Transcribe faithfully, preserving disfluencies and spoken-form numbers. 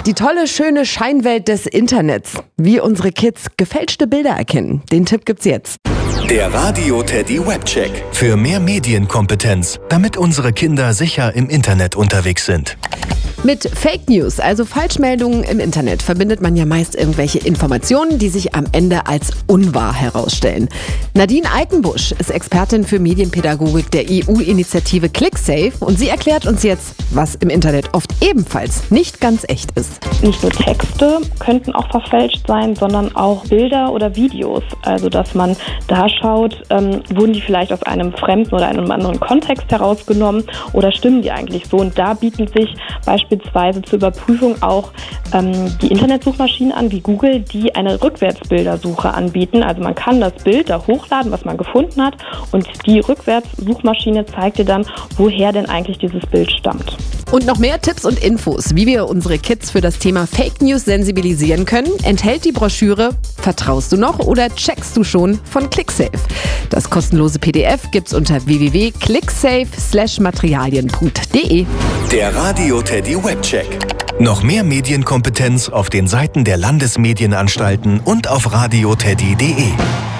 Die tolle, schöne Scheinwelt des Internets. Wie unsere Kids gefälschte Bilder erkennen. Den Tipp gibt's jetzt. Der Radio Teddy Webcheck. Für mehr Medienkompetenz, damit unsere Kinder sicher im Internet unterwegs sind. Mit Fake News, also Falschmeldungen im Internet, verbindet man ja meist irgendwelche Informationen, die sich am Ende als unwahr herausstellen. Nadine Eikenbusch ist Expertin für Medienpädagogik der E U-Initiative ClickSafe und sie erklärt uns jetzt, was im Internet oft ebenfalls nicht ganz echt ist. Nicht nur Texte könnten auch verfälscht sein, sondern auch Bilder oder Videos. Also dass man da schaut, ähm, wurden die vielleicht aus einem fremden oder einem anderen Kontext herausgenommen oder stimmen die eigentlich so? Und da bieten sich beispielsweise zur Überprüfung auch ähm, die Internetsuchmaschinen an, wie Google, die eine Rückwärtsbildersuche anbieten. Also man kann das Bild da hochladen, was man gefunden hat, und die Rückwärtssuchmaschine zeigt dir dann, woher denn eigentlich dieses Bild stammt. Und noch mehr Tipps und Infos, wie wir unsere Kids für das Thema Fake News sensibilisieren können, enthält die Broschüre Vertraust du noch oder checkst du schon von ClickSafe. Das kostenlose P D F gibt's unter w w w punkt clicksafe slash materialien punkt de. Der Radio Teddy Webcheck. Noch mehr Medienkompetenz auf den Seiten der Landesmedienanstalten und auf radio teddy punkt de.